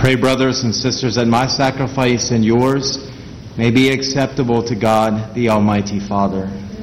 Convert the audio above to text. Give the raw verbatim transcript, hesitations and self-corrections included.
pray, brothers and sisters, that my sacrifice and yours may be acceptable to God, the Almighty Father.